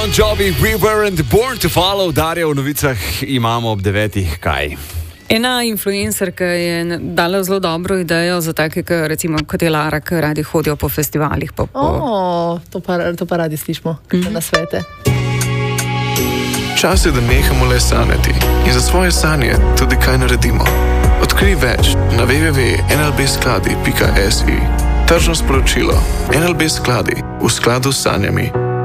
Jovi, We Weren't Born to Follow, Darja, v novicah imamo ob 9. kaj? Ena influencerka je dala zelo dobro idejo za take, recimo, kot je Lara, ki radi hodijo po festivalih. To pa radi slišimo, na svete. Čas je, da nehamo le sanjati in za svoje sanje tudi kaj naredimo. Odkrij več na www.nlbskladi.si. Tržno sporočilo. NLB Skladi, v skladu s sanjami.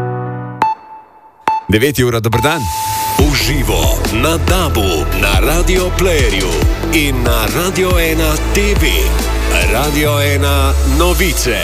9 ura, dober dan. Uživo na DAB-u, na Radio Playerju in na Radio 1 TV. Radio 1 novice.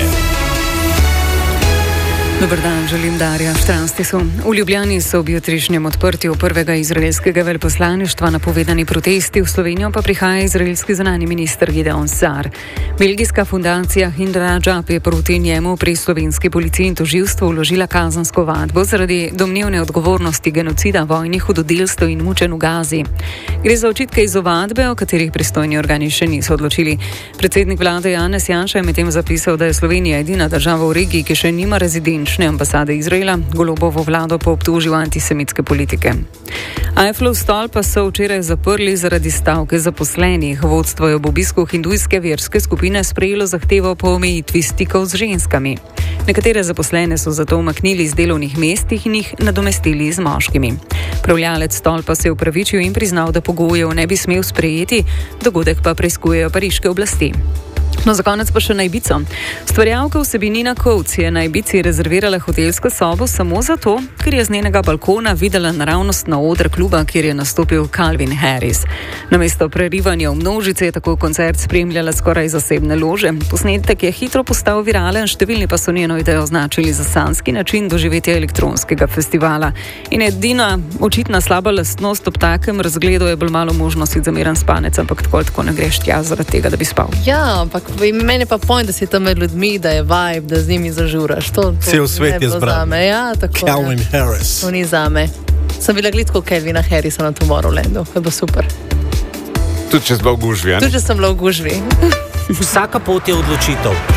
Dober dan, želim Darja Štranstisu. V Ljubljani so ob jutrišnjem odprtju prvega izraelskega veleposlaništva napovedani protesti, v Slovenijo pa prihaja izraelski zunanji minister Gideon Saar. Belgijska fundacija Hind Rajab je proti njemu pri slovenski policiji in tožilstvu vložila kazensko ovadbo zaradi domnevne odgovornosti genocida, vojnih hudodelstev in mučenj v Gazi. Gre za očitke iz ovadbe, o katerih pristojni organi še niso odločili. Predsednik vlade Janez Janša je medtem zapisal, da je Slovenija edina država v regiji, ki še nima rezidenčne ambasade Izraela, Golobovo vlado pa obtožil antisemitske politike. Eifflov stolp pa so včeraj zaprli zaradi stavke zaposlenih. Vodstvo je ob obisku hindujske verske skupine sprejelo zahtevo po omejitvi stikov z ženskami. Nekatere zaposlene so zato umaknili iz delovnih mest in jih nadomestili z moškimi. Pravljalec stolpa se je opravičil in priznal, da pogojev ne bi smel sprejeti, dogodek pa preiskujejo pariške oblasti. No, za konec pa še na Ibico. Stvarjavka vsebini na Kovc je na Ibici rezervirala hotelsko sobo samo zato, ker je z njenega balkona videla naravnost na oder kluba, kjer je nastopil Calvin Harris. Namesto prerivanja v množice je tako koncert spremljala skoraj zasebne lože. Posnetek je hitro postal viralen, številni pa so njeno idejo označili za sanjski način doživetja elektronskega festivala. In edina očitna slaba lastnost ob takem razgledu je bolj malo možnosti za miren spanec, ampak tako ne greš tja zaradi tega, da bi spal. Ja, ampak meni pa point, da si tam med ljudmi, da je vibe, da z njimi zažuraš. Cel svet je zbran. Ja, tako. Calvin Harris. To ni zame. Sem bila glitko Calvina Harrisa na Tomorrowlandu. To je bilo super. Tudi če si bila v gužvi, Tudi če sem bila v gužvi. Vsaka pot je odločitev.